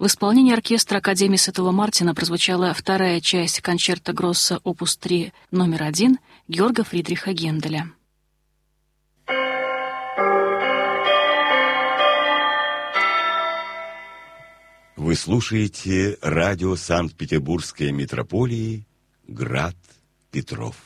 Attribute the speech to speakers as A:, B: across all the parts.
A: В исполнении оркестра Академии Святого Мартина прозвучала вторая часть концерта Гросса опус 3 номер 1 Георга Фридриха Генделя.
B: Вы слушаете радио Санкт-Петербургской митрополии «Град Петров».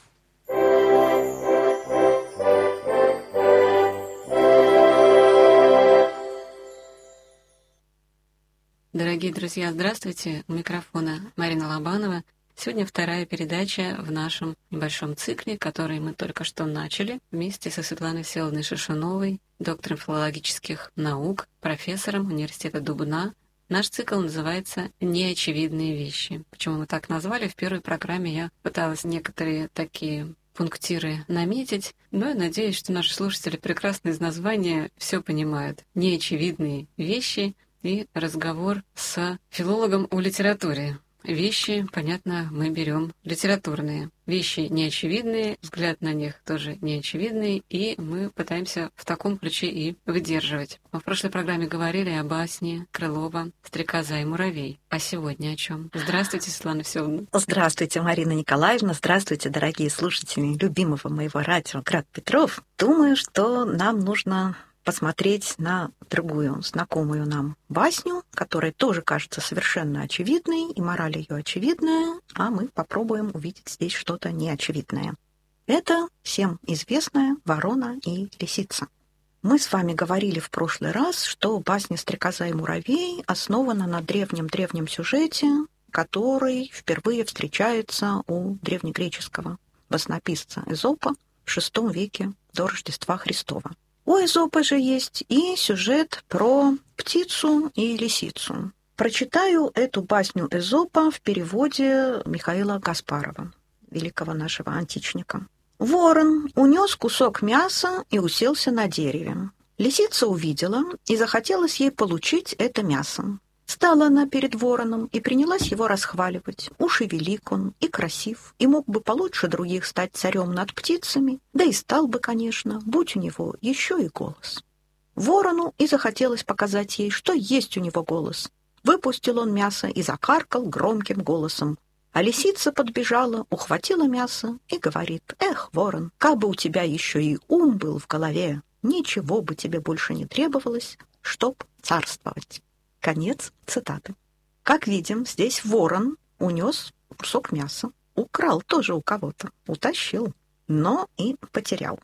C: Дорогие друзья, здравствуйте! У микрофона Марина Лобанова. Сегодня вторая передача в нашем небольшом цикле, который мы только что начали вместе со Светланой Всеволодовной Шишуновой, доктором филологических наук, профессором университета Дубна. Наш цикл называется «Неочевидные вещи». Почему мы так назвали? В первой программе я пыталась некоторые такие пунктиры наметить, но я надеюсь, что наши слушатели прекрасно из названия все понимают. Неочевидные вещи и разговор с филологом о литературе. Вещи, понятно, мы берем литературные. Вещи неочевидные, взгляд на них тоже неочевидный, и мы пытаемся в таком ключе и выдерживать. Мы в прошлой программе говорили о басне Крылова «Стрекоза и муравей». А сегодня о чем? Здравствуйте, Светлана Всеволодовна.
D: Здравствуйте, Марина Николаевна. Здравствуйте, дорогие слушатели любимого моего радио «Град Петров». Думаю, что нам нужно посмотреть на другую, знакомую нам басню, которая тоже кажется совершенно очевидной, и мораль ее очевидная, а мы попробуем увидеть здесь что-то неочевидное. Это всем известная «Ворона и лисица». Мы с вами говорили в прошлый раз, что басня «Стрекоза и муравей» основана на древнем сюжете, который впервые встречается у древнегреческого баснописца Эзопа в VI веке до Рождества Христова. У Эзопа же есть и сюжет про птицу и лисицу. Прочитаю эту басню Эзопа в переводе Михаила Гаспарова, великого нашего античника. Ворон унес кусок мяса и уселся на дереве. Лисица увидела, и захотелось ей получить это мясо. Стала она перед вороном и принялась его расхваливать. Уж и велик он, и красив, и мог бы получше других стать царем над птицами, да и стал бы, конечно, будь у него еще и голос. Ворону и захотелось показать ей, что есть у него голос. Выпустил он мясо и закаркал громким голосом. А лисица подбежала, ухватила мясо и говорит: «Эх, ворон, кабы у тебя еще и ум был в голове, ничего бы тебе больше не требовалось, чтоб царствовать». Конец цитаты. Как видим, здесь ворон унес кусок мяса, украл тоже у кого-то, утащил, но и потерял.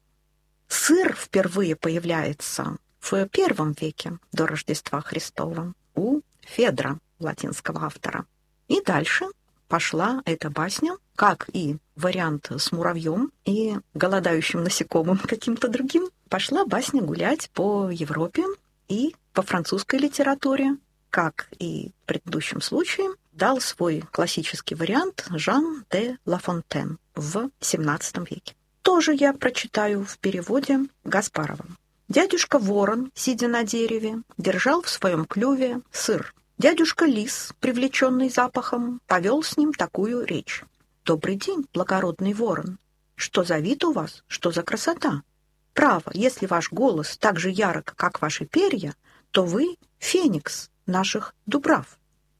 D: Сыр впервые появляется в I веке до Рождества Христова у Федра, латинского автора. И дальше пошла эта басня, как и вариант с муравьем и голодающим насекомым каким-то другим, пошла басня гулять по Европе и по французской литературе, как и в предыдущем случае, дал свой классический вариант Жан де Ла Фонтен в XVII веке. Тоже я прочитаю в переводе Гаспарова. Дядюшка Ворон, сидя на дереве, держал в своем клюве сыр. Дядюшка Лис, привлеченный запахом, повел с ним такую речь. «Добрый день, благородный ворон! Что за вид у вас? Что за красота? Право, если ваш голос так же ярок, как ваши перья, то вы — феникс наших дубрав».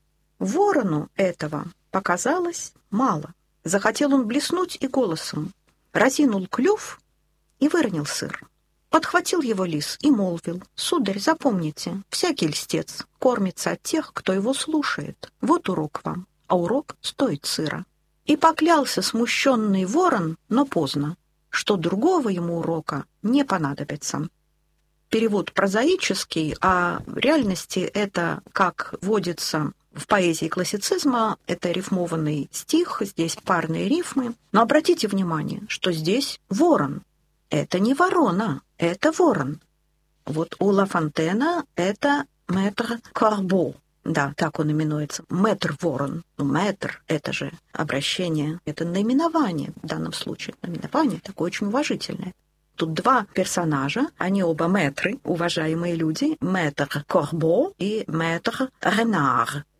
D: Ворону этого показалось мало. Захотел он блеснуть и голосом. Разинул клюв и выронил сыр. Подхватил его лис и молвил: «Сударь, запомните, всякий льстец кормится от тех, кто его слушает. Вот урок вам, а урок стоит сыра». И поклялся смущенный ворон, но поздно, что другого ему урока не понадобится. Перевод прозаический, а в реальности это, как водится в поэзии классицизма, это рифмованный стих, здесь парные рифмы. Но обратите внимание, что здесь ворон. Это не ворона, это ворон. Вот у Ла Фонтена это мэтр Корбо. Да, так он именуется. Мэтр-ворон. Ну, мэтр — это же обращение, это наименование в данном случае. Наименование такое очень уважительное. Тут два персонажа, они оба мэтры, уважаемые люди, мэтр Корбо и мэтр Ренар.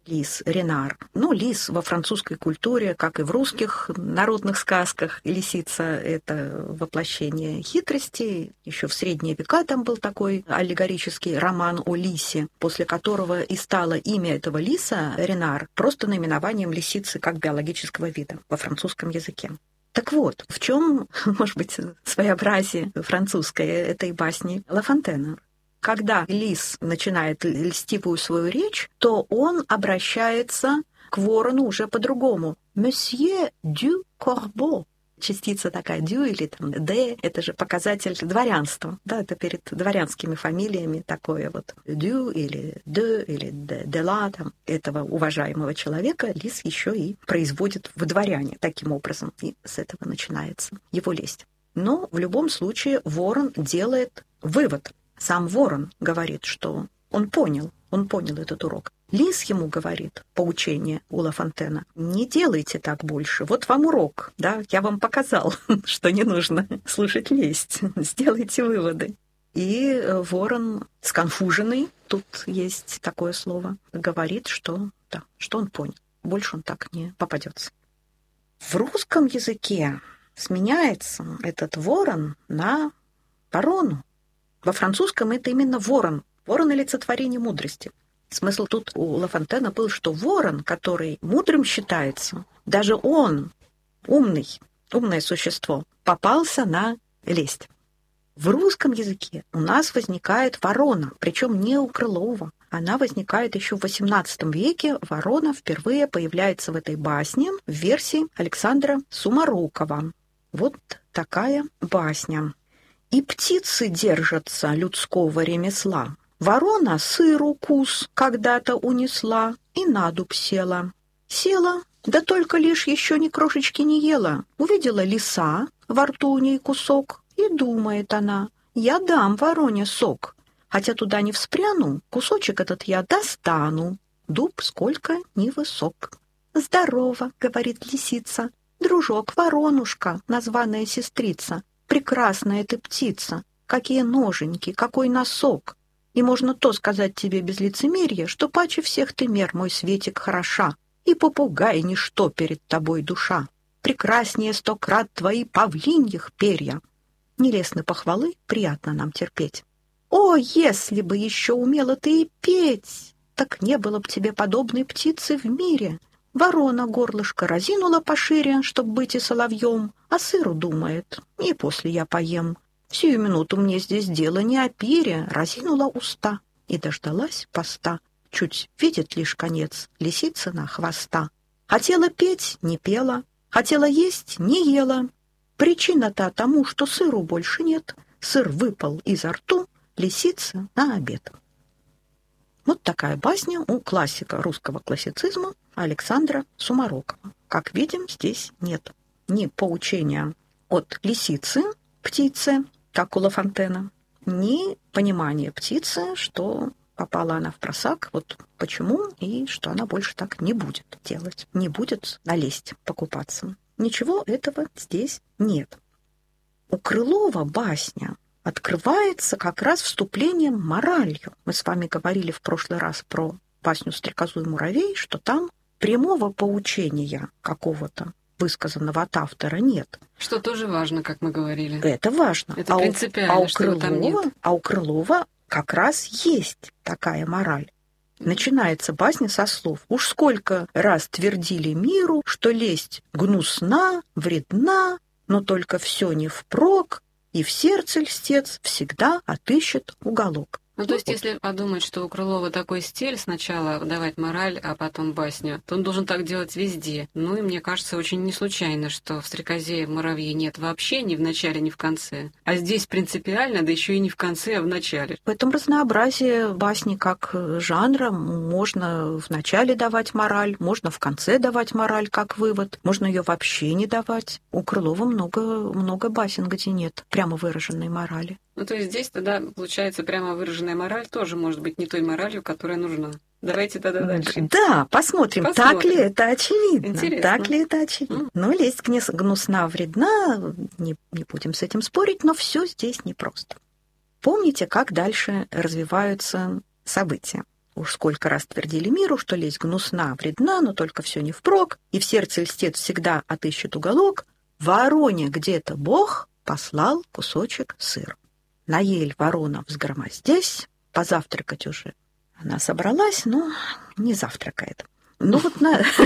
D: лис Ренар. Ну, лис во французской культуре, как и в русских народных сказках, лисица — это воплощение хитрости. Еще в средние века там был такой аллегорический роман о лисе, после которого и стало имя этого лиса, Ренар, просто наименованием лисицы как биологического вида во французском языке. Так вот, в чем, может быть, своеобразие французское этой басни Ла Фонтена? Когда лис начинает льстивую свою речь, то он обращается к ворону уже по-другому. «Monsieur du corbeau». Частица такая «дю» или там «де» — это же показатель дворянства. Да, это перед дворянскими фамилиями такое вот «дю» или «де» или «де ла». Там, этого уважаемого человека лис еще и производит в дворяне таким образом. И с этого начинается его лесть. Но в любом случае ворон делает вывод. Сам ворон говорит, что он понял этот урок. Лис ему говорит, поучение у Ла Фонтена: не делайте так больше, вот вам урок, да, я вам показал, что не нужно слушать лесть, сделайте выводы. И ворон, сконфуженный, тут есть такое слово, говорит, что да, что он понял, больше он так не попадется. В русском языке сменяется этот ворон на ворону. Во французском это именно ворон. Ворон — олицетворение мудрости. Смысл тут у Ла Фонтена был, что ворон, который мудрым считается, даже он, умное существо, попался на лесть. В русском языке у нас возникает ворона, причем не у Крылова. Она возникает еще в XVIII веке. Ворона впервые появляется в этой басне в версии Александра Сумарокова. Вот такая басня. «И птицы держатся людского ремесла. Ворона сыру кус когда-то унесла и на дуб села. Села, да только лишь еще ни крошечки не ела. Увидела лиса, во рту у ней кусок, и думает она: я дам вороне сок. Хотя туда не вспряну, кусочек этот я достану. Дуб сколько ни высок. Здорово, говорит лисица, дружок воронушка, названная сестрица. Прекрасная ты птица, какие ноженьки, какой носок. И можно то сказать тебе без лицемерия, что паче всех ты мер, мой Светик, хороша, и попугай ничто перед тобой душа. Прекраснее 100 крат твои павлиньих перья. Нелестны похвалы, приятно нам терпеть. О, если бы еще умела ты и петь, так не было б тебе подобной птицы в мире. Ворона горлышко разинула пошире, чтоб быть и соловьем, а сыру думает: и после я поем. Сию минуту мне здесь дело не о пире, разинула уста и дождалась поста. Чуть видит лишь конец лисицына хвоста. Хотела петь — не пела, хотела есть — не ела. Причина-то тому, что сыру больше нет. Сыр выпал изо рту лисицы на обед. Вот такая басня у классика русского классицизма Александра Сумарокова. Как видим, здесь нет ни поучения от лисицы, птицы, как у Ла Фонтена, ни понимания птицы, что попала она в просак, вот почему, и что она больше так не будет делать, не будет налезть, покупаться. Ничего этого здесь нет. У Крылова басня открывается как раз вступлением моралью. Мы с вами говорили в прошлый раз про басню «Стрекозу и муравей», что там прямого поучения какого-то высказанного от автора нет.
C: Что тоже важно, как мы говорили.
D: Это важно.
C: Это принципиально, что его там нет.
D: А у Крылова как раз есть такая мораль. Начинается басня со слов: «Уж сколько раз твердили миру, что лесть гнусна, вредна, но только все не впрок, и в сердце льстец всегда отыщет уголок».
C: Ну, то есть, если подумать, что у Крылова такой стиль, сначала давать мораль, а потом басню, то он должен так делать везде. Ну, и мне кажется, очень не случайно, что в «Стрекозе и муравье» нет вообще ни в начале, ни в конце. А здесь принципиально, да еще и не в конце, а в начале.
D: В этом разнообразии басни как жанра. Можно в начале давать мораль, можно в конце давать мораль как вывод, можно ее вообще не давать. У Крылова много басен, где нет прямо выраженной морали.
C: Ну, то есть здесь тогда, получается, прямо выраженная мораль тоже может быть не той моралью, которая нужна. Давайте тогда дальше.
D: Да, посмотрим. Так ли это очевидно.
C: Интересно.
D: Так ли это очевидно. Ну, лесть гнусна, вредна, не будем с этим спорить, но все здесь непросто. Помните, как дальше развиваются события? Уж сколько раз твердили миру, что лесть гнусна, вредна, но только все не впрок, и в сердце льстец всегда отыщет уголок, вороне где-то Бог послал кусочек сыра. На ель ворона взгромоздясь, позавтракать уже она собралась, но не завтракает. Ну вот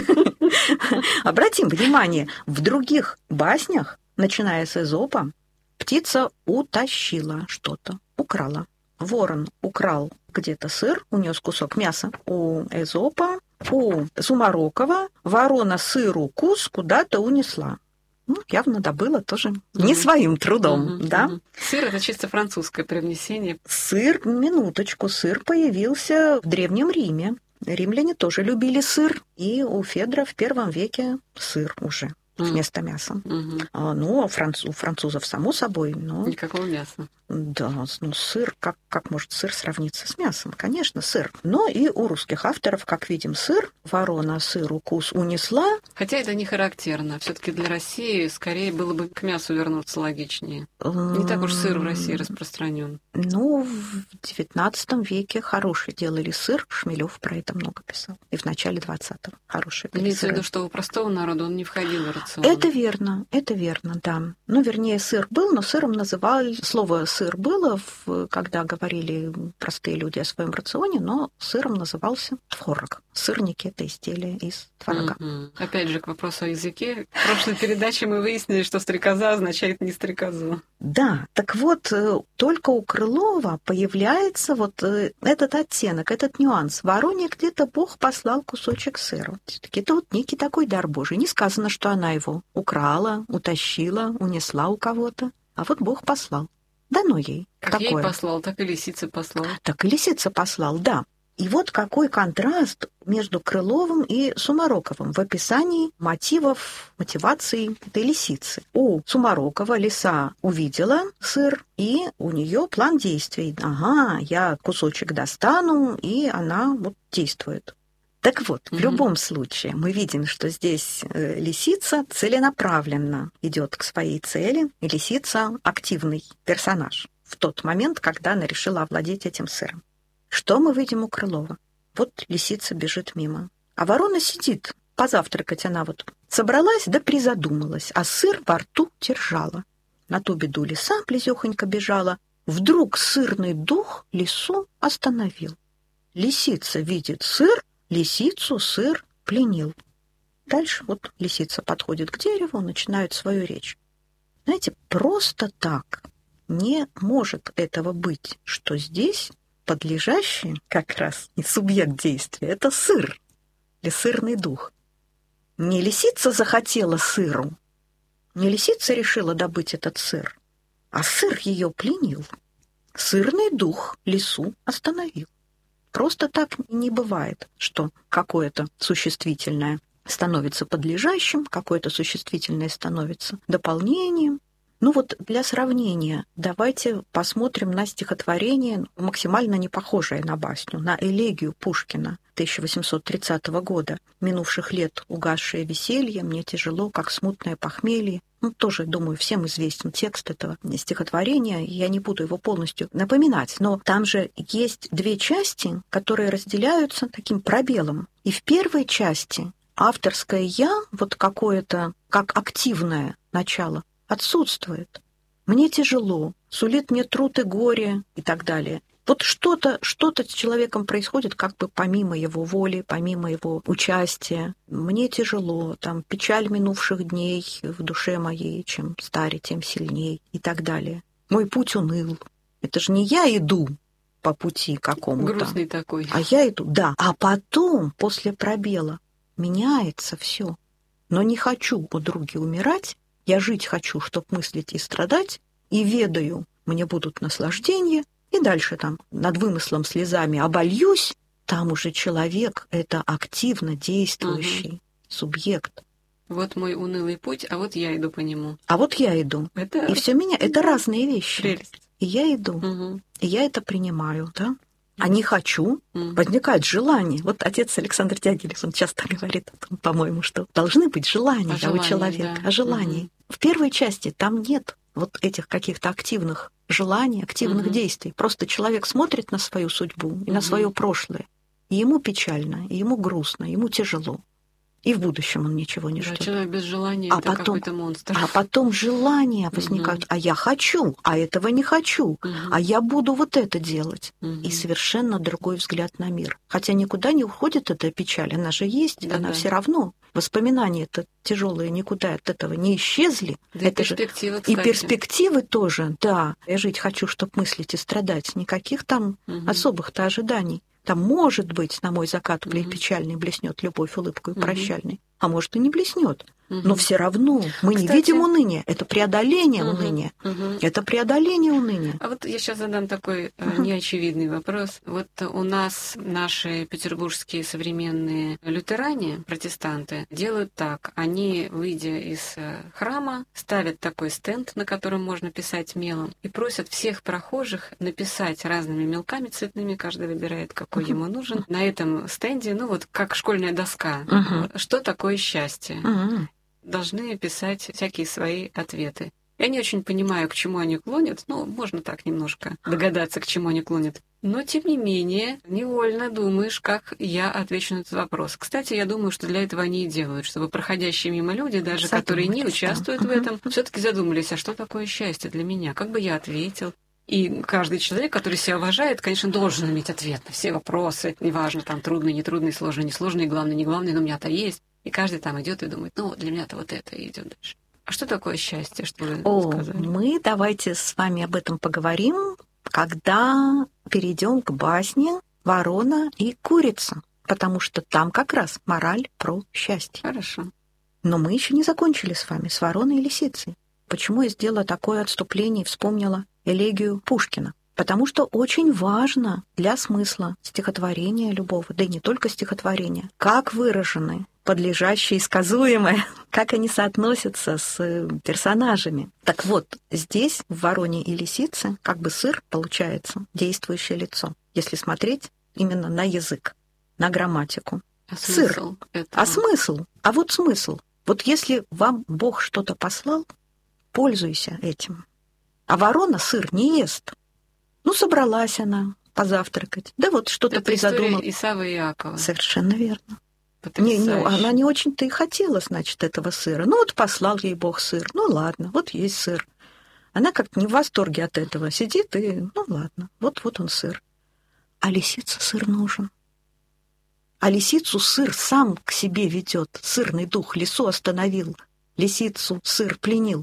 D: обратим внимание, в других баснях, начиная с Эзопа, птица утащила что-то, украла. Ворон украл где-то сыр, унес кусок мяса. У Эзопа, у Сумарокова ворона сыру кус куда-то унесла. Ну, явно добыла тоже не своим трудом, да?
C: Сыр — это чисто французское привнесение.
D: Сыр, минуточку, сыр появился в Древнем Риме. Римляне тоже любили сыр, и у Федра в первом веке сыр уже вместо мяса. Ну, у французов, само собой, но...
C: Никакого мяса.
D: Да, ну сыр, как может сыр сравниться с мясом? Конечно, сыр. Но и у русских авторов, как видим, сыр, ворона сыр укус унесла.
C: Хотя это не характерно. Все-таки для России скорее было бы к мясу вернуться логичнее. Не так уж сыр в России распространен.
D: Ну, в XIX веке хороший делали сыр. Шмелев про это много писал. И в начале 20-го хороший.
C: Имеется в виду, что у простого народа он не входил в рацион.
D: Это верно, да. Ну, вернее, сыр был, но сыром называли... Слово сыр было, когда говорили простые люди о своем рационе, но сыром назывался творог. Сырники — это изделие из творога.
C: Опять же, к вопросу о языке. В прошлой передаче мы выяснили, что стрекоза означает не стрекозу.
D: Да, так вот, только у Крылова появляется вот этот оттенок, этот нюанс. Вороне где-то Бог послал кусочек сыра. Все-таки это вот некий такой дар Божий. Не сказано, что она его украла, утащила, унесла у кого-то. А вот Бог послал. Дано ей.
C: Как
D: такое.
C: Ей послал, так и лисице послал.
D: Так и лисице послал, да. И вот какой контраст между Крыловым и Сумароковым в описании мотивации этой лисицы. У Сумарокова лиса увидела сыр, и у нее план действий. Ага, я кусочек достану, и она вот действует. Так вот, в любом случае мы видим, что здесь лисица целенаправленно идет к своей цели, и лисица активный персонаж в тот момент, когда она решила овладеть этим сыром. Что мы видим у Крылова? Вот лисица бежит мимо, а ворона сидит. Позавтракать она вот собралась, да призадумалась, а сыр во рту держала. На ту беду лиса близёхонько бежала. Вдруг сырный дух лису остановил. Лисица видит сыр, лисицу сыр пленил. Дальше вот лисица подходит к дереву, начинает свою речь. Знаете, просто так не может этого быть, что здесь подлежащий как раз и субъект действия — это сыр или сырный дух. Не лисица захотела сыру, не лисица решила добыть этот сыр, а сыр ее пленил. Сырный дух лису остановил. Просто так не бывает, что какое-то существительное становится подлежащим, какое-то существительное становится дополнением. Ну вот для сравнения давайте посмотрим на стихотворение, максимально не похожее на басню, на элегию Пушкина 1830 года. «Минувших лет угасшее веселье, мне тяжело, как смутное похмелье». Ну, тоже, думаю, всем известен текст этого стихотворения, я не буду его полностью напоминать, но там же есть две части, которые разделяются таким пробелом. И в первой части авторское «я», вот какое-то, как активное начало, отсутствует. Мне тяжело, сулит мне труд и горе и так далее. Вот что-то с человеком происходит как бы помимо его воли, помимо его участия. Мне тяжело, там печаль минувших дней в душе моей, чем старе, тем сильней и так далее. Мой путь уныл. Это же не я иду по пути какому-то.
C: Грустный такой.
D: А я иду, да. А потом, после пробела, меняется все. Но не хочу, подруги, умирать. Я жить хочу, чтоб мыслить и страдать, и ведаю, мне будут наслаждения, и дальше там над вымыслом слезами обольюсь, там уже человек — это активно действующий субъект.
C: Вот мой унылый путь, а вот я иду по нему.
D: А вот я иду. И все меня, это разные вещи.
C: Прелесть.
D: И я иду, и я это принимаю, да? А не хочу, возникает желание. Вот отец Александр Дягилев, он часто говорит, по-моему, что должны быть желания у человека, о желании. В первой части там нет вот этих каких-то активных желаний, активных действий. Просто человек смотрит на свою судьбу и на свое прошлое И ему печально, и ему грустно, ему тяжело. И в будущем он ничего не ждет.
C: Человек без желания это какой-то монстр.
D: А потом желания возникают. А я хочу, а этого не хочу. А я буду вот это делать. И совершенно другой взгляд на мир. Хотя никуда не уходит эта печаль. Она же есть, она все равно. Воспоминания-то тяжелые никуда от этого не исчезли.
C: Да это
D: и перспективы,
C: же... кстати.
D: И перспективы тоже, да. Я жить хочу, чтобы мыслить и страдать. Никаких там особых-то ожиданий. Там, может быть, на мой закат печальный блеснет любовь, улыбкой прощальной, а может и не блеснет. Но все равно мы не видим уныния. Это преодоление уныния. Это преодоление уныния.
C: А вот я сейчас задам такой неочевидный вопрос. Вот у нас наши петербургские современные лютеране, протестанты, делают так. Они, выйдя из храма, ставят такой стенд, на котором можно писать мелом, и просят всех прохожих написать разными мелками цветными, каждый выбирает, какой ему нужен, на этом стенде, ну вот как школьная доска. Что такое счастье? Должны писать всякие свои ответы. Я не очень понимаю, к чему они клонят, ну, можно так немножко догадаться, к чему они клонят. Но, тем не менее, невольно думаешь, как я отвечу на этот вопрос. Кстати, я думаю, что для этого они и делают, чтобы проходящие мимо люди, даже которые не участвуют в этом, все-таки задумались, а что такое счастье для меня? Как бы я ответил? И каждый человек, который себя уважает, конечно, должен иметь ответ на все вопросы. Неважно, там, трудные, нетрудные, сложные, несложные, главное, не главное, но у меня-то есть. И каждый там идет и думает, ну, для меня-то вот это и идет дальше. А что такое счастье, что вы сказали?
D: Мы давайте с вами об этом поговорим, когда перейдем к басне «Ворона и курица», потому что там как раз мораль про счастье.
C: Хорошо.
D: Но мы еще не закончили с вами с «Вороной и лисицей». Почему я сделала такое отступление и вспомнила элегию Пушкина? Потому что очень важно для смысла стихотворения любого, да и не только стихотворения, как выражены подлежащее и сказуемое, как они соотносятся с персонажами. Так вот, здесь, в «Вороне и лисице», как бы сыр получается действующее лицо, если смотреть именно на язык, на грамматику.
C: А
D: сыр.
C: Смысл этого?
D: А смысл? А вот смысл. Вот если вам Бог что-то послал, пользуйся этим. А ворона сыр не ест. Ну, собралась она позавтракать. Да вот что-то призадумала.
C: Это Исава и Иакова.
D: Совершенно верно. Она не очень-то и хотела, значит, этого сыра. Ну, вот послал ей Бог сыр. Ну, ладно, вот есть сыр. Она как-то не в восторге от этого. Сидит и, ну, ладно, вот он сыр. А лисице сыр нужен. А лисицу сыр сам к себе ведет. Сырный дух лису остановил. Лисицу сыр пленил.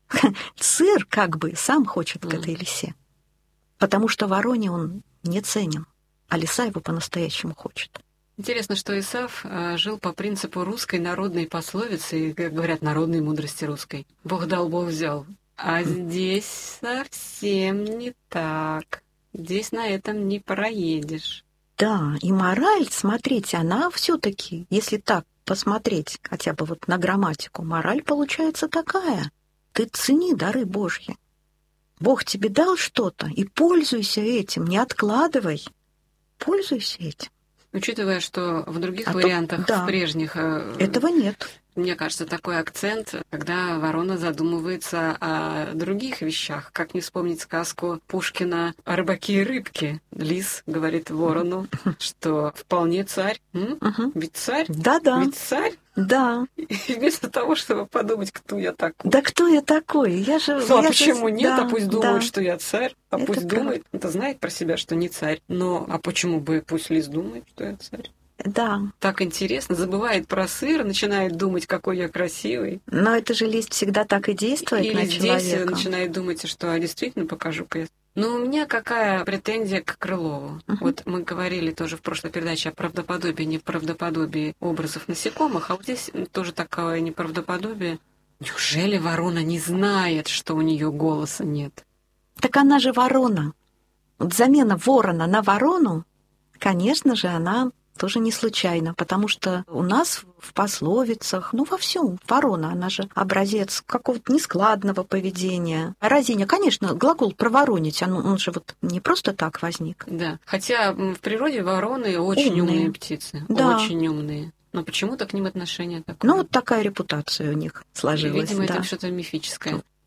D: Сыр как бы сам хочет к этой лисе. Потому что вороне он не ценен, а лиса его по-настоящему хочет.
C: Интересно, что Исав жил по принципу русской народной пословицы, как говорят, народной мудрости русской. Бог дал, Бог взял. А здесь совсем не так. Здесь на этом не проедешь.
D: Да, и мораль, смотрите, она все-таки, если так посмотреть хотя бы вот на грамматику, мораль получается такая. Ты цени дары Божьи. Бог тебе дал что-то, и пользуйся этим, не откладывай. Пользуйся этим.
C: Учитывая, что в других вариантах, в прежних...
D: Этого нет.
C: Мне кажется, такой акцент, когда ворона задумывается о других вещах. Как не вспомнить сказку Пушкина о рыбаке и рыбке. Лис говорит ворону, что вполне царь. Ведь царь?
D: Да-да.
C: Ведь царь?
D: Да.
C: И вместо того, чтобы подумать, кто я такой.
D: Да кто я такой? Я же...
C: Ну, а почему нет?
D: Да,
C: а пусть думают, что я царь. А
D: это
C: пусть думает. Это знает про себя, что не царь. Но а почему бы пусть лис думает, что я царь?
D: Да.
C: Так интересно. Забывает про сыр, начинает думать, какой я красивый.
D: Но это же лист всегда так и действует
C: или
D: на человека.
C: Или здесь начинает думать, что действительно покажу-ка я. Но у меня какая претензия к Крылову? Вот мы говорили тоже в прошлой передаче о правдоподобии, неправдоподобии образов насекомых, а вот здесь тоже такое неправдоподобие. Неужели ворона не знает, что у нее голоса нет?
D: Так она же ворона. Вот замена ворона на ворону, конечно же, она тоже не случайно, потому что у нас в пословицах, во всем ворона, она же образец какого-то нескладного поведения. Разиня, конечно, глагол проворонить, он же вот не просто так возник.
C: Да, хотя в природе вороны очень умные птицы,
D: да.
C: Очень умные. Но почему-то к ним отношение такое.
D: Вот такая репутация у них сложилась.
C: Видимо, это что-то мифическое.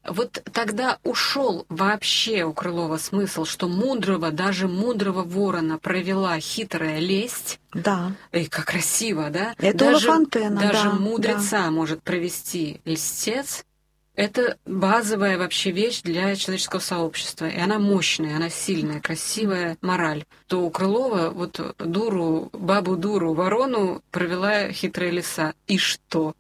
C: Вот тогда ушел вообще у Крылова смысл, что мудрого, даже мудрого ворона провела хитрая лесть.
D: Да.
C: И как красиво, да?
D: Это
C: даже,
D: у Лафонтена,
C: даже
D: да,
C: мудреца может провести льстец. Это базовая вообще вещь для человеческого сообщества. И она мощная, она сильная, красивая мораль. То у Крылова вот бабу-дуру, ворону провела хитрая лиса. И что?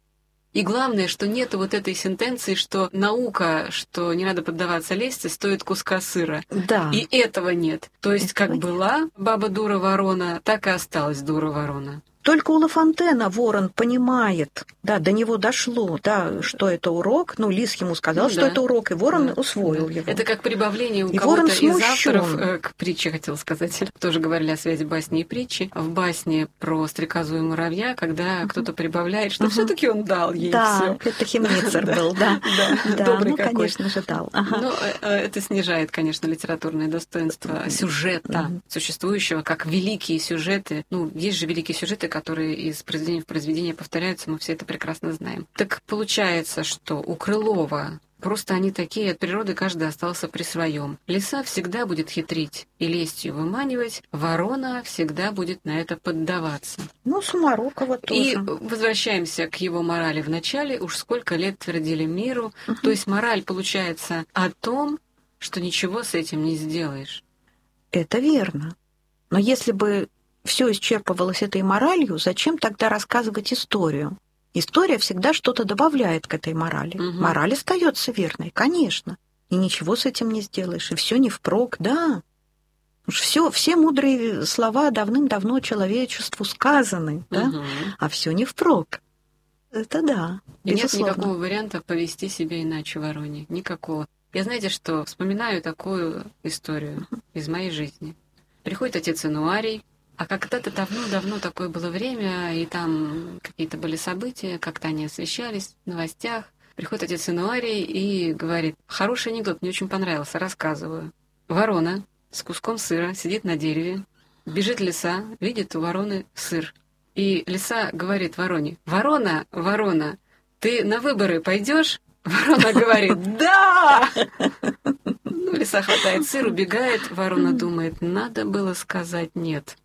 C: И главное, что нету вот этой сентенции, что наука, что не надо поддаваться лести, стоит куска сыра.
D: Да.
C: И этого нет. То есть как была баба-дура-ворона, так и осталась дура-ворона.
D: Только у Лафонтена ворон понимает, да, до него дошло, да, что это урок. Ну, лис ему сказал, что это урок, и ворон усвоил его.
C: Это как прибавление у
D: и
C: кого-то из авторов к притче, хотела сказать. Тоже говорили о связи басни и притчи. В басне про стрекозу и муравья, когда кто-то прибавляет, что все-таки он дал ей
D: да,
C: всё.
D: Это Хемницер был, да.
C: Добрый
D: ну,
C: какой.
D: Конечно же, дал.
C: Но это снижает, конечно, литературное достоинство сюжета, существующего, как великие сюжеты. Ну, есть же великие сюжеты, которые из произведения в произведение повторяются, мы все это прекрасно знаем. Так получается, что у Крылова просто они такие от природы, каждый остался при своем. Лиса всегда будет хитрить и лестью выманивать, ворона всегда будет на это поддаваться.
D: Ну, Сумарокова тоже.
C: И возвращаемся к его морали в начале. Уж сколько лет твердили миру. То есть мораль получается о том, что ничего с этим не сделаешь.
D: Это верно. Но если бы все исчерпывалось этой моралью, зачем тогда рассказывать историю? История всегда что-то добавляет к этой морали. Мораль остается верной, конечно. И ничего с этим не сделаешь. И все не впрок, да. Уж все мудрые слова давным-давно человечеству сказаны, да? А все не впрок. Это да,
C: и
D: безусловно.
C: Нет никакого варианта повести себя иначе вороне. Никакого. Я, знаете что, вспоминаю такую историю из моей жизни. Приходит отец Инуарий, а когда-то давно-давно такое было время, и там какие-то были события, как-то они освещались в новостях. Приходит отец Инуарий и говорит: хороший анекдот, мне очень понравился, рассказываю. Ворона с куском сыра сидит на дереве, бежит лиса, видит у вороны сыр. И лиса говорит вороне: «Ворона, ворона, ты на выборы пойдешь?» Ворона говорит: «Да!» Ну, лиса хватает сыр, убегает. Ворона думает: надо было сказать «нет».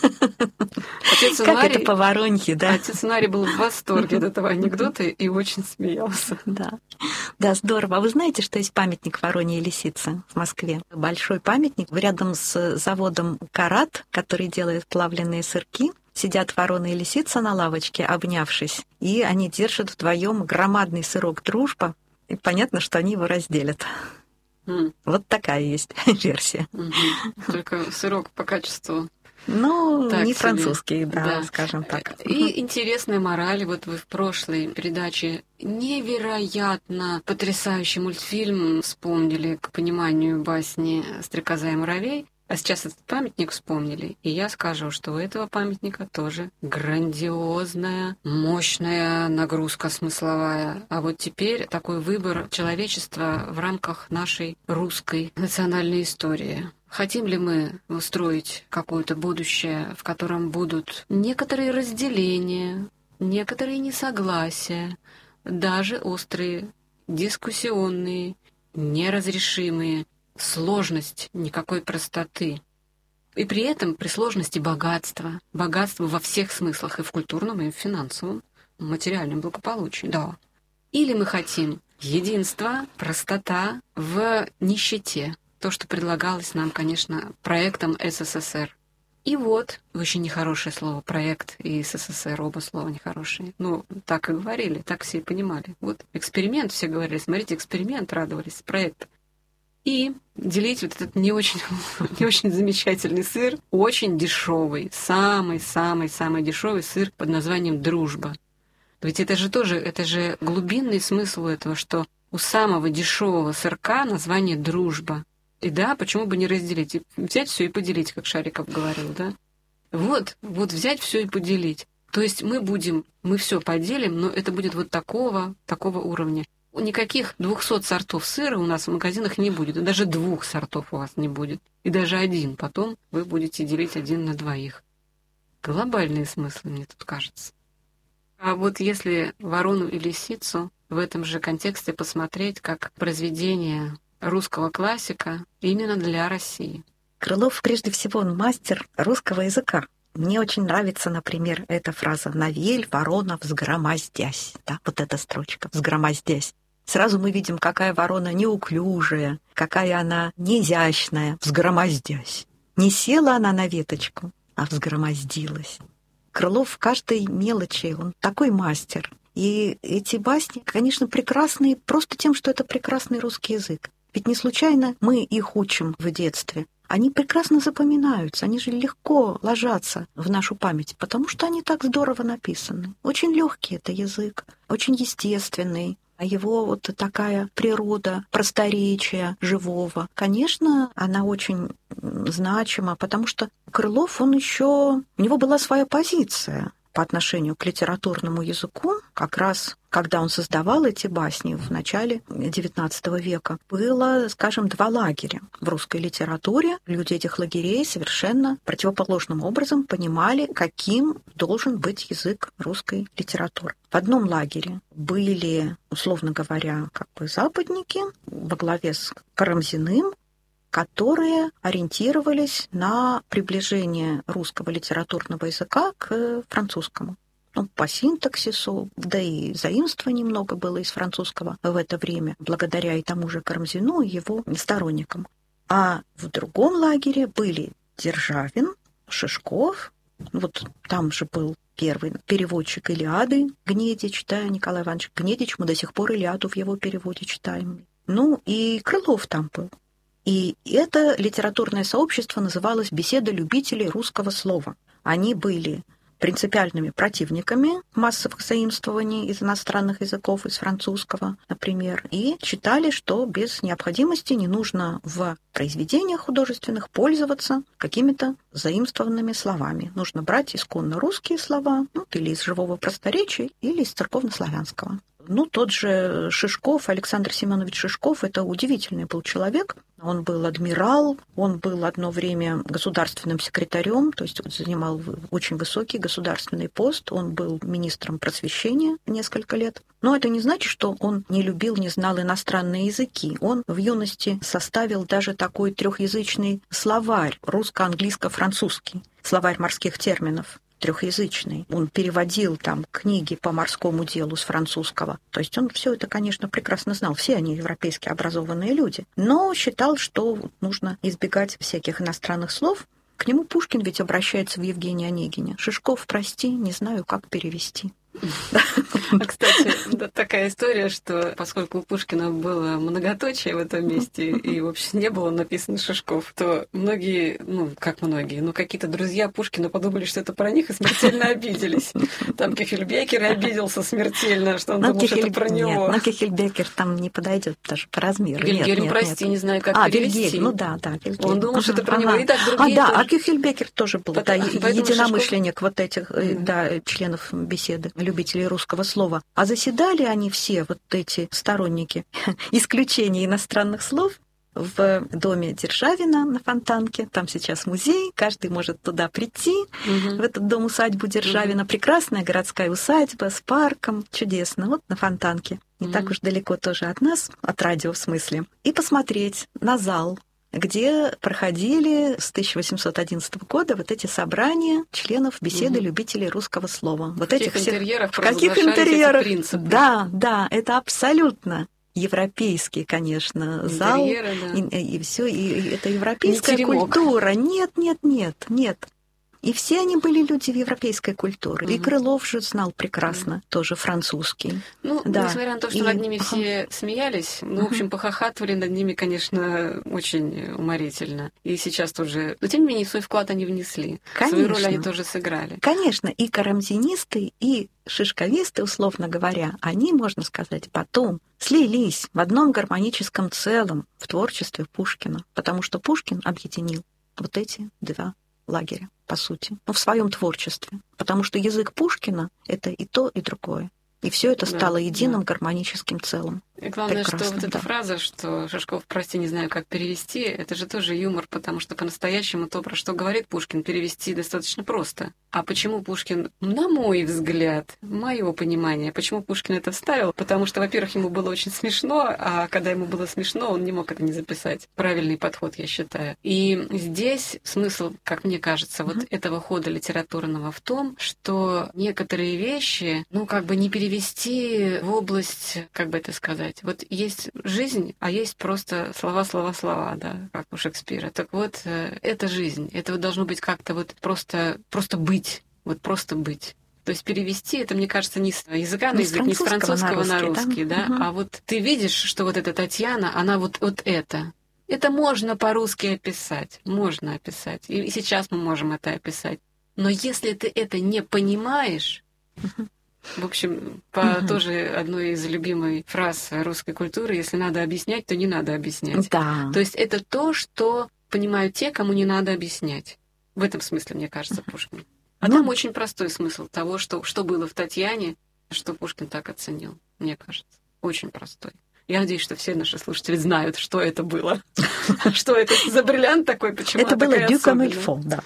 C: Отец
D: Как это по воронье, да?
C: Отец Инуарий был в восторге от этого анекдота и очень смеялся.
D: Да. Да, здорово. А вы знаете, что есть памятник Вороне и лисице в Москве? Большой памятник рядом с заводом «Карат», который делает плавленые сырки. Сидят ворона и лисица на лавочке, обнявшись, и они держат вдвоем громадный сырок «Дружба», и понятно, что они его разделят. Вот такая есть версия.
C: Только сырок по качеству.
D: Ну,
C: так
D: не
C: себе.
D: французский, да, скажем так.
C: И интересная мораль. Вот вы в прошлой передаче невероятно потрясающий мультфильм вспомнили к пониманию басни «Стрекоза и муравей». А сейчас этот памятник вспомнили, и я скажу, что у этого памятника тоже грандиозная, мощная нагрузка смысловая. А вот теперь такой выбор человечества в рамках нашей русской национальной истории. Хотим ли мы устроить какое-то будущее, в котором будут некоторые разделения, некоторые несогласия, даже острые, дискуссионные, неразрешимые, сложность, никакой простоты. И при этом при сложности богатства. Богатство во всех смыслах, и в культурном, и в финансовом, в материальном благополучии, да. Или мы хотим единства, простота в нищете. То, что предлагалось нам, конечно, проектом СССР. И вот, очень нехорошее слово «проект» и СССР, оба слова нехорошие. Ну, так и говорили, так все и понимали. Вот эксперимент, все говорили, смотрите, эксперимент, радовались, проект. И делить вот этот не очень замечательный сыр, очень дешевый, самый дешевый сыр под названием «Дружба». Ведь это же глубинный смысл этого, что у самого дешевого сырка название «Дружба». И да, почему бы не разделить? И взять все и поделить, как Шариков говорил, да? Вот взять все и поделить. То есть мы все поделим, но это будет вот такого уровня. Никаких 200 сортов сыра у нас в магазинах не будет, и даже 2 сортов у вас не будет. И даже 1 потом вы будете делить 1 на 2. Глобальные смыслы, мне тут кажется. А вот если ворону и лисицу в этом же контексте посмотреть как произведение русского классика именно для России.
D: Крылов, прежде всего, он мастер русского языка. Мне очень нравится, например, эта фраза «Навель, ворона, взгромоздясь». Да, вот эта строчка «взгромоздясь». Сразу мы видим, какая ворона неуклюжая, какая она неизящная, взгромоздясь. Не села она на веточку, а взгромоздилась. Крылов в каждой мелочи, он такой мастер. И эти басни, конечно, прекрасные просто тем, что это прекрасный русский язык. Ведь не случайно мы их учим в детстве. Они прекрасно запоминаются, они же легко ложатся в нашу память, потому что они так здорово написаны. Очень легкий это язык, очень естественный. А его вот такая природа просторечия живого, конечно, она очень значима, потому что Крылов, у него была своя позиция по отношению к литературному языку, как раз когда он создавал эти басни в начале XIX века, было, скажем, два лагеря в русской литературе. Люди этих лагерей совершенно противоположным образом понимали, каким должен быть язык русской литературы. В одном лагере были, условно говоря, западники во главе с Карамзиным, которые ориентировались на приближение русского литературного языка к французскому. По синтаксису, да и заимствований много было из французского в это время, благодаря и тому же Карамзину, и его сторонникам. А в другом лагере были Державин, Шишков, там же был первый переводчик «Илиады» Гнедич, Николай Иванович Гнедич, мы до сих пор «Илиаду» в его переводе читаем. И Крылов там был. И это литературное сообщество называлось «Беседа любителей русского слова». Они были принципиальными противниками массовых заимствований из иностранных языков, из французского, например, и считали, что без необходимости не нужно в произведениях художественных пользоваться какими-то заимствованными словами. Нужно брать исконно русские слова, или из живого просторечия, или из церковнославянского. Тот же Шишков, Александр Семенович Шишков, это удивительный был человек. Он был адмирал, он был одно время государственным секретарем, то есть занимал очень высокий государственный пост. Он был министром просвещения несколько лет. Но это не значит, что он не любил, не знал иностранные языки. Он в юности составил даже такой трехязычный словарь русско-английско-французский, словарь морских терминов. Трехязычный. Он переводил там книги по морскому делу с французского. То есть он все это, конечно, прекрасно знал. Все они европейски образованные люди. Но считал, что нужно избегать всяких иностранных слов. К нему Пушкин ведь обращается в Евгения Онегине. «Шишков, прости, не знаю, как перевести».
C: Кстати, такая история, что поскольку у Пушкина было многоточие в этом месте, и вообще не было написано Шишков, то многие, какие-то друзья Пушкина подумали, что это про них, и смертельно обиделись. Там Кюхельбекер обиделся смертельно, что он думал, что это про него.
D: Нет, Кюхельбекер там не подойдет даже по размеру.
C: Вильгельм, прости, не знаю, как перевести.
D: Вильгельм, Вильгельм.
C: Он думал, что это про него, и так другие тоже.
D: А Кюхельбекер тоже был, единомышленник вот этих, членов беседы, любителей русского слова. А заседали они все, вот эти сторонники исключения иностранных слов, в доме Державина на Фонтанке. Там сейчас музей, каждый может туда прийти, в этот дом-усадьбу Державина. Прекрасная городская усадьба с парком, чудесно, на Фонтанке. Не так уж далеко тоже от нас, от радио в смысле. И посмотреть на зал, где проходили с 1811 года вот эти собрания членов беседы любителей русского слова.
C: В каких интерьерах
D: эти
C: принципы.
D: Да, это абсолютно европейский, конечно, зал. И все, и это европейская культура. Нет. И все они были люди европейской культуры. И Крылов же знал прекрасно тоже французский.
C: Несмотря на то, что над ними все смеялись, в общем, похохатывали над ними, конечно, очень уморительно. И сейчас тоже... Но, тем не менее, свой вклад они внесли.
D: Конечно.
C: Свою роль они тоже сыграли.
D: Конечно, и карамзинисты, и шишковисты, условно говоря, они, можно сказать, потом слились в одном гармоническом целом в творчестве Пушкина. Потому что Пушкин объединил вот эти два лагеря, по сути, в своем творчестве. Потому что язык Пушкина — это и то, и другое. И все это стало единым гармоническим целым.
C: И главное,
D: Прекрасно,
C: что вот эта
D: да.
C: фраза, что Шишков, прости, не знаю, как перевести, это же тоже юмор, потому что по-настоящему то, про что говорит Пушкин, перевести достаточно просто. А почему Пушкин, на мой взгляд, мое понимание, почему Пушкин это вставил? Потому что, во-первых, ему было очень смешно, а когда ему было смешно, он не мог это не записать. Правильный подход, я считаю. И здесь смысл, как мне кажется, вот этого хода литературного в том, что некоторые вещи, как бы не перевести в область, как бы это сказать, вот есть жизнь, а есть просто слова, да, как у Шекспира. Так вот, это жизнь. Это вот должно быть как-то вот просто быть. Вот просто быть. То есть перевести это, мне кажется, не с языка на язык, не с французского на русский, да? А вот ты видишь, что вот эта Татьяна, она вот это. Это можно по-русски описать. Можно описать. И сейчас мы можем это описать. Но если ты это не понимаешь, в общем, по тоже одной из любимой фраз русской культуры, если надо объяснять, то не надо объяснять.
D: Да.
C: То есть это то, что понимают те, кому не надо объяснять. В этом смысле, мне кажется, Пушкин. А там очень простой смысл того, что было в Татьяне, что Пушкин так оценил, мне кажется. Очень простой. Я надеюсь, что все наши слушатели знают, что это было. Что это за бриллиант такой, почему
D: это было
C: такая
D: Дю
C: особенная.
D: Камильфо, да.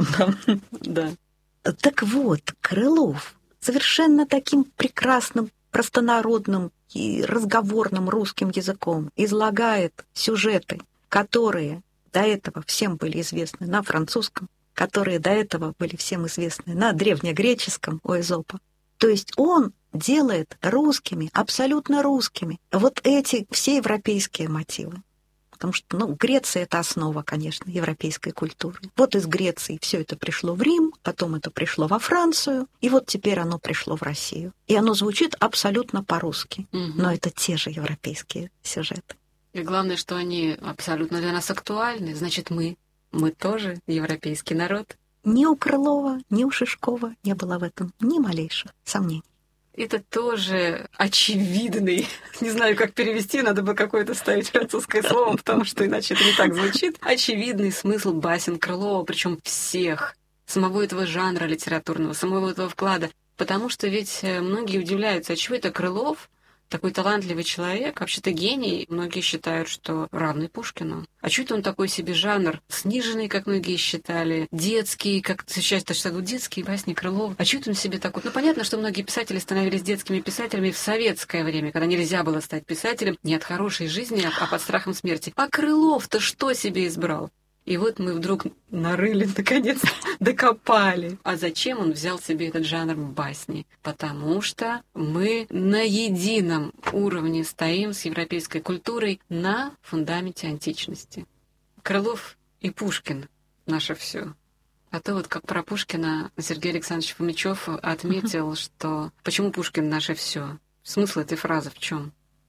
C: Да.
D: Так вот, Крылов совершенно таким прекрасным, простонародным и разговорным русским языком излагает сюжеты, которые до этого всем были известны на французском, которые до этого были всем известны на древнегреческом у Эзопа. То есть он делает русскими, абсолютно русскими, вот эти все европейские мотивы. Потому что, Греция — это основа, конечно, европейской культуры. Вот из Греции все это пришло в Рим, потом это пришло во Францию, и вот теперь оно пришло в Россию. И оно звучит абсолютно по-русски, но это те же европейские сюжеты.
C: И главное, что они абсолютно для нас актуальны. Значит, мы тоже европейский народ.
D: Ни у Крылова, ни у Шишкова не было в этом ни малейших сомнений.
C: Это тоже очевидный, не знаю, как перевести, надо бы какое-то ставить французское слово, потому что иначе это не так звучит. Очевидный смысл басен Крылова, причем всех, самого этого жанра литературного, самого этого вклада. Потому что ведь многие удивляются, а чего это Крылов, такой талантливый человек, вообще-то гений, многие считают, что равный Пушкину. А чё это он такой себе жанр сниженный, как многие считали, детский, как сейчас детские басни Крылова. А чё это он себе такой? Понятно, что многие писатели становились детскими писателями в советское время, когда нельзя было стать писателем не от хорошей жизни, а под страхом смерти. А Крылов-то что себе избрал? И вот мы вдруг нарыли, наконец, докопали. А зачем он взял себе этот жанр басни? Потому что мы на едином уровне стоим с европейской культурой на фундаменте античности. Крылов и Пушкин — наше все. А то вот как про Пушкина Сергей Александрович Фомичев отметил, что почему Пушкин — наше все? Смысл этой фразы в чем?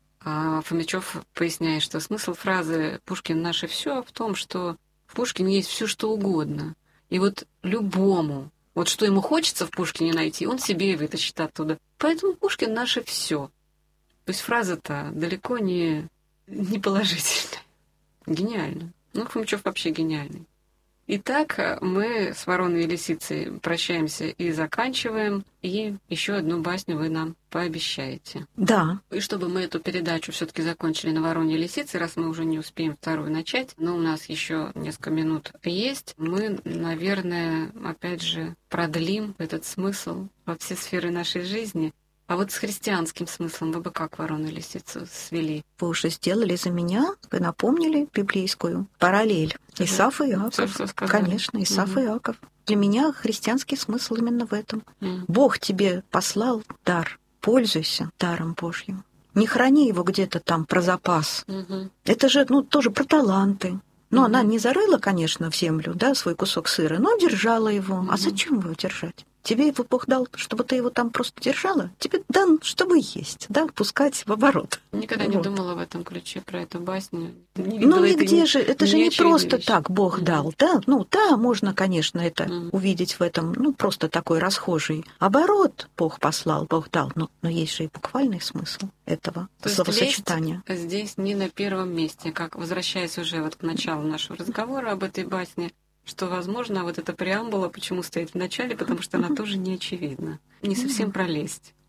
C: А Фомичев поясняет, что смысл фразы «Пушкин — наше все» в том, что в Пушкине есть все что угодно. И вот любому, вот что ему хочется в Пушкине найти, он себе и вытащит оттуда. Поэтому Пушкин — наше все. То есть фраза-то далеко не положительная. Гениально. Фомичев вообще гениальный. Итак, мы с Вороной и Лисицей прощаемся и заканчиваем. И еще одну басню вы нам пообещаете.
D: Да.
C: И чтобы мы эту передачу все-таки закончили на Вороне и Лисице, раз мы уже не успеем вторую начать, но у нас еще несколько минут есть, мы, наверное, опять же продлим этот смысл во все сферы нашей жизни. А вот с христианским смыслом вы бы как Ворону и Лисицу свели?
D: Вы уже сделали за меня, вы напомнили библейскую параллель. Исаф и Иаков.
C: Всё, что
D: Конечно, Исаф и Иаков. Для меня христианский смысл именно в этом. Бог тебе послал дар, пользуйся даром Божьим. Не храни его где-то там про запас. Это же, тоже про таланты. Она не зарыла, конечно, в землю, да, свой кусок сыра, но держала его. А зачем его держать? Тебе его Бог дал, чтобы ты его там просто держала? Тебе дан, чтобы есть, да, пускать в оборот.
C: Никогда не думала в этом ключе про эту басню.
D: Нигде же, это же не просто
C: вещь.
D: так Бог дал, да? Да, можно, конечно, это увидеть в этом, просто такой расхожий оборот. Бог послал, Бог дал, но есть же и буквальный смысл этого словосочетания.
C: Здесь не на первом месте, как возвращаясь уже вот к началу нашего разговора об этой басне, что, возможно, вот эта преамбула почему стоит в начале, потому что она тоже не очевидна. Не совсем пролезть.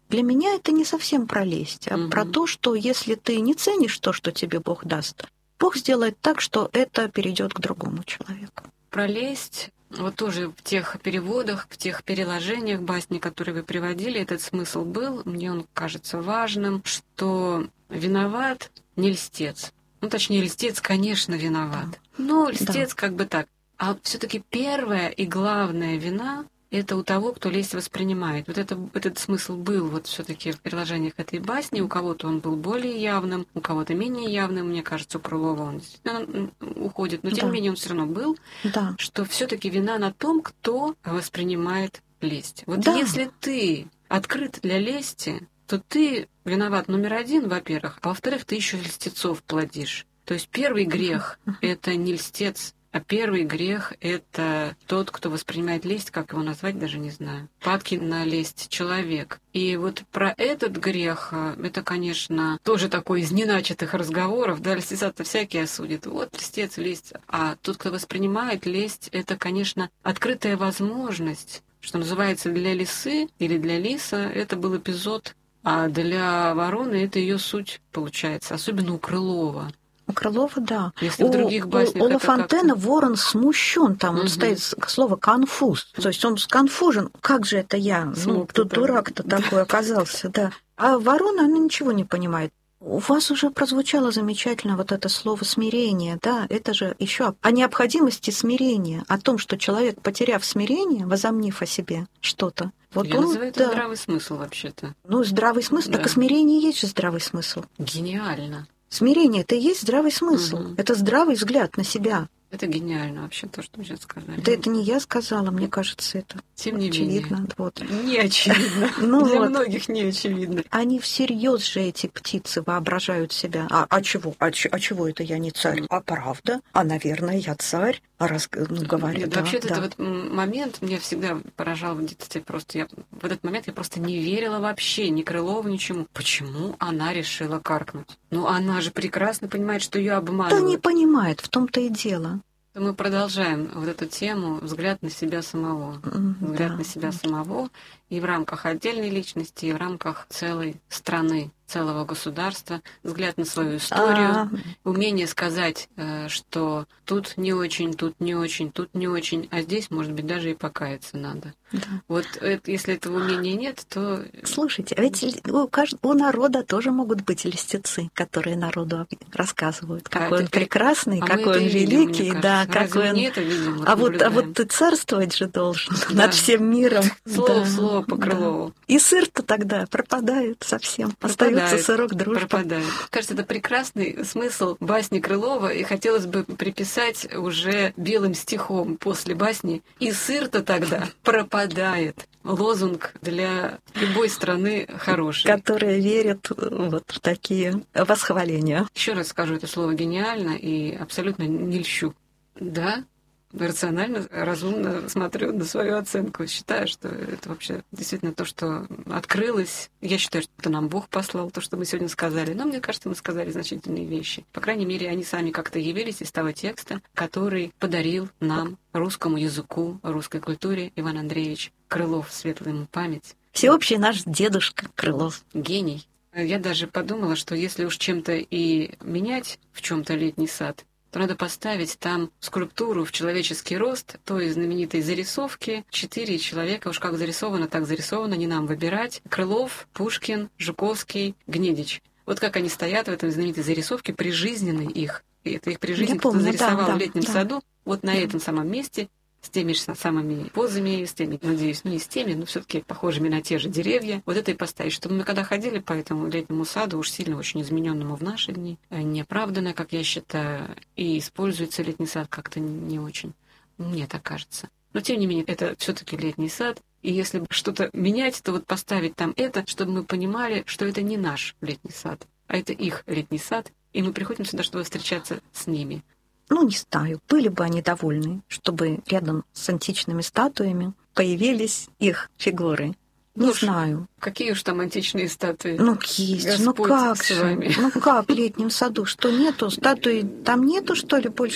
D: Для меня это не совсем про лесть, а про то, что если ты не ценишь то, что тебе Бог даст, Бог сделает так, что это перейдет к другому человеку.
C: Про лесть, вот тоже в тех переводах, в тех переложениях басни, которые вы приводили, этот смысл был, мне он кажется важным, что виноват не льстец. Ну, точнее, льстец, конечно, виноват. Но льстец как бы так. А все-таки первая и главная вина — это у того, кто лесть воспринимает. Вот этот смысл был вот все-таки в переложениях этой басни. У кого-то он был более явным, у кого-то менее явным. Мне кажется, у Крылова он действительно уходит, но тем не менее он все равно был, что все-таки вина на том, кто воспринимает лесть. Вот если ты открыт для лести, то ты виноват номер один, во-первых, а во-вторых, ты еще льстецов плодишь. То есть первый грех — это не льстец, а первый грех — это тот, кто воспринимает лесть, как его назвать, даже не знаю. Падкий на лесть человек. И вот про этот грех, это, конечно, тоже такой из неначатых разговоров, да, льстеца-то всякий осудит. Вот льстец, лесть. А тот, кто воспринимает лесть, это, конечно, открытая возможность, что называется, для лисы или для лиса, это был эпизод, а для вороны это ее суть получается, особенно у Крылова.
D: У Крылова, да.
C: Если в других баснях
D: у Ла Фонтена ворон смущен, там он стоит слово «конфуз». То есть он сконфужен. Как же это я? Тут дурак-то такой оказался, да. А ворона, она ничего не понимает. У вас уже прозвучало замечательно вот это слово «смирение», да, это же еще о необходимости смирения, о том, что человек, потеряв смирение, возомнив о себе что-то, вот
C: я называю это здравый смысл вообще-то.
D: Ну, здравый смысл, так и смирение есть же здравый смысл.
C: Гениально.
D: Смирение — это и есть здравый смысл, это здравый взгляд на себя.
C: Это гениально вообще, то, что вы сейчас сказали.
D: Да это не я сказала, мне кажется, это
C: тем не
D: очевидно.
C: Менее.
D: Вот.
C: Не очевидно. Для многих не очевидно.
D: Они всерьез же, эти птицы, воображают себя. А чего? А чего это я не царь? А правда? А, наверное, я царь? А раз говорят, да.
C: Вообще-то этот вот момент меня всегда поражал в детстве. Просто в этот момент я просто не верила вообще ни Крылову, ничему. Почему она решила каркнуть? Ну, она же прекрасно понимает, что ее обманывают.
D: Да не понимает, в том-то и дело.
C: Мы продолжаем вот эту тему «Взгляд на себя самого». Взгляд на себя самого и в рамках отдельной личности, и в рамках целой страны, целого государства. Взгляд на свою историю, умение сказать, что тут не очень, тут не очень, тут не очень, а здесь, может быть, даже и покаяться надо. Да. Вот если этого умения нет, то... Слушайте,
D: а ведь у народа тоже могут быть льстецы, которые народу рассказывают, какой он прекрасный, какой он великий, да, какой он... А вот ты царствовать же должен над всем миром.
C: Слово в слово по Крылову.
D: И сыр-то тогда пропадает совсем. Остается сырок дружбы.
C: Пропадает. Кажется, это прекрасный смысл басни Крылова, и хотелось бы приписать уже белым стихом после басни «И сыр-то тогда пропадает». Лозунг для любой страны хороший.
D: Которые верят вот в такие восхваления.
C: Еще раз скажу это слово «гениально» и абсолютно не льщу. Да, рационально, разумно смотрю на свою оценку. Считаю, что это вообще действительно то, что открылось. Я считаю, что это нам Бог послал, то, что мы сегодня сказали. Но мне кажется, мы сказали значительные вещи. По крайней мере, они сами как-то явились из того текста, который подарил нам, русскому языку, русской культуре, Иван Андреевич Крылов, светлая ему память.
D: Всеобщий наш дедушка Крылов.
C: Гений. Я даже подумала, что если уж чем-то и менять в чем-то летний сад, то надо поставить там скульптуру в человеческий рост той знаменитой зарисовки. 4 человека, уж как зарисовано, так зарисовано, не нам выбирать. Крылов, Пушкин, Жуковский, Гнедич. Вот как они стоят в этой знаменитой зарисовке, прижизненной их. И это их прижизненно кто зарисовал в летнем саду, вот на этом самом месте, с теми же самыми позами, с теми, надеюсь, не с теми, но все-таки похожими на те же деревья. Вот это и поставить, чтобы мы когда ходили по этому летнему саду, уж сильно очень измененному в наши дни, неоправданно, как я считаю, и используется летний сад как-то не очень. Мне так кажется. Но тем не менее, это все-таки летний сад. И если что-то менять, то вот поставить там это, чтобы мы понимали, что это не наш летний сад, а это их летний сад, и мы приходим сюда, чтобы встречаться с ними.
D: Ну, не знаю, были бы они довольны, чтобы рядом с античными статуями появились их фигуры. Не знаю.
C: Какие уж там античные статуи?
D: Ну, есть.
C: Господь
D: как
C: с вами.
D: Ну, как в летнем саду? Что нету? Статуи там нету, что ли, больше?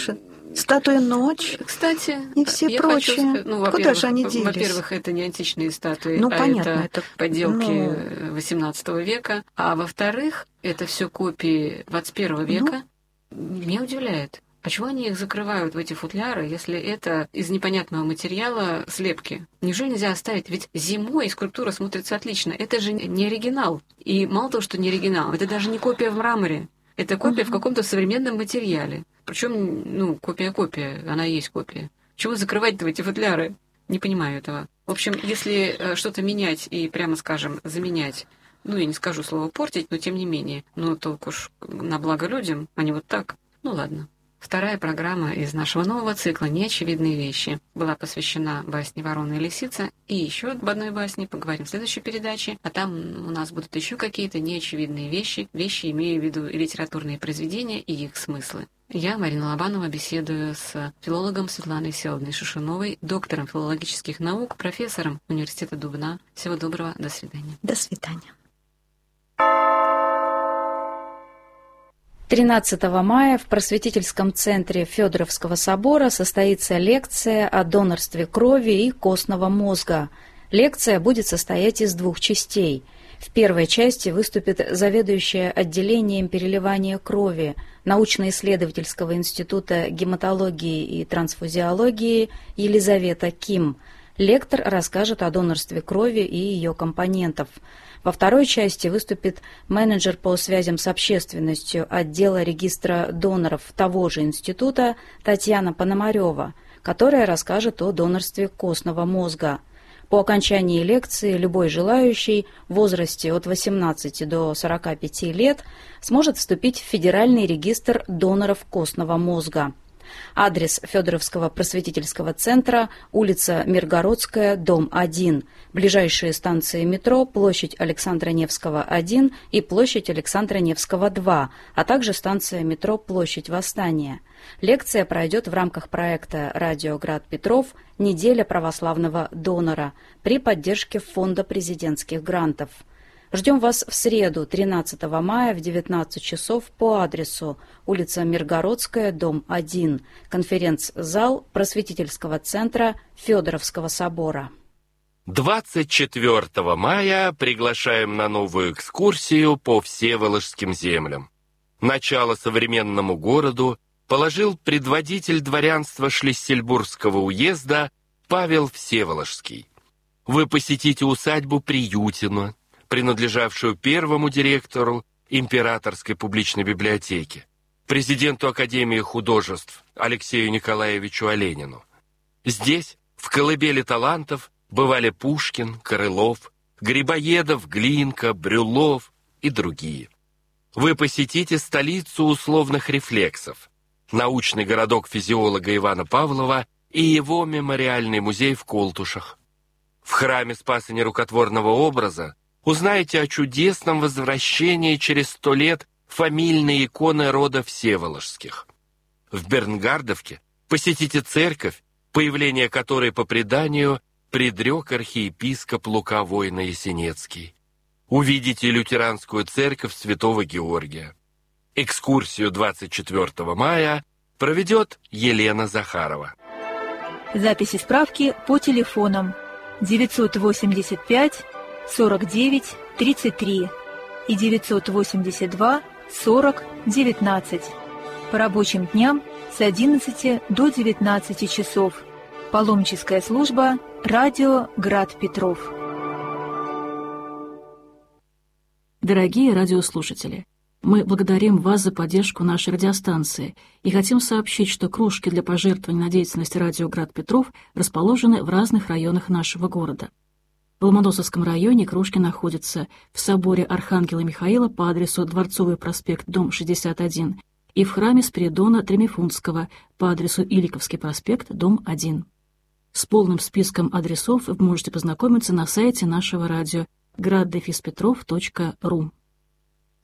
D: Статуя «Ночь».
C: Кстати,
D: и все
C: я
D: прочие.
C: Хочу,
D: Куда же они делись?
C: Во-первых, это не античные статуи,
D: понятно,
C: это поделки XVIII века. А во-вторых, это все копии 21 века. Меня удивляет. Почему они их закрывают в эти футляры, если это из непонятного материала слепки? Неужели нельзя оставить? Ведь зимой скульптура смотрится отлично. Это же не оригинал. И мало того, что не оригинал, это даже не копия в мраморе. Это копия в каком-то современном материале. Причем, копия, она и есть копия. Чего закрывать-то в эти футляры? Не понимаю этого. В общем, если что-то менять и, прямо скажем, заменять, я не скажу слово «портить», но тем не менее, только уж на благо людям, а не вот так. Ладно. Вторая программа из нашего нового цикла «Неочевидные вещи» была посвящена басне «Ворона и лисица». И еще об одной басне поговорим в следующей передаче. А там у нас будут еще какие-то неочевидные вещи. Вещи, имея в виду и литературные произведения, и их смыслы. Я, Марина Лобанова, беседую с филологом Светланой Всеволодовной Шишуновой, доктором филологических наук, профессором Университета Дубна. Всего доброго, до свидания.
D: До свидания.
E: 13 мая в Просветительском центре Фёдоровского собора состоится лекция о донорстве крови и костного мозга. Лекция будет состоять из 2 частей. В первой части выступит заведующая отделением переливания крови Научно-исследовательского института гематологии и трансфузиологии Елизавета Ким. Лектор расскажет о донорстве крови и ее компонентов. Во второй части выступит менеджер по связям с общественностью отдела регистра доноров того же института Татьяна Пономарёва, которая расскажет о донорстве костного мозга. По окончании лекции любой желающий в возрасте от 18 до 45 лет сможет вступить в Федеральный регистр доноров костного мозга. Адрес Фёдоровского просветительского центра, улица Миргородская, дом 1. Ближайшие станции метро, площадь Александра Невского, 1 и площадь Александра Невского, 2, а также станция метро Площадь Восстания. Лекция пройдет в рамках проекта «Радио Град Петров. Неделя православного донора» при поддержке Фонда президентских грантов. Ждем вас в среду, 13 мая в 19 часов по адресу улица Миргородская, дом 1, конференц-зал Просветительского центра Фёдоровского собора.
F: 24 мая приглашаем на новую экскурсию по Всеволожским землям. Начало современному городу положил предводитель дворянства Шлиссельбургского уезда Павел Всеволожский. Вы посетите усадьбу Приютино, принадлежавшую первому директору Императорской публичной библиотеки, президенту Академии художеств Алексею Николаевичу Оленину. Здесь, в колыбели талантов, бывали Пушкин, Крылов, Грибоедов, Глинка, Брюллов и другие. Вы посетите столицу условных рефлексов, научный городок физиолога Ивана Павлова и его мемориальный музей в Колтушах. В храме Спаса Нерукотворного образа узнаете о чудесном возвращении через 100 лет фамильной иконы рода Всеволожских. В Бернгардовке посетите церковь, появление которой по преданию предрек архиепископ Лука Войно-Ясенецкий. Увидите лютеранскую церковь Святого Георгия. Экскурсию 24 мая проведет Елена Захарова.
G: Записи справки по телефонам 985 49 33 и 982 40 19. По рабочим дням с 11 до 19 часов. Паломническая служба «Радио Град Петров».
A: Дорогие радиослушатели, мы благодарим вас за поддержку нашей радиостанции и хотим сообщить, что кружки для пожертвований на деятельность радио Град Петров расположены в разных районах нашего города. В Ломоносовском районе кружки находятся в соборе Архангела Михаила по адресу Дворцовый проспект, дом 61, и в храме Спиридона Тремифунтского по адресу Иликовский проспект, дом 1. С полным списком адресов вы можете познакомиться на сайте нашего радио graddefispetrov.ru.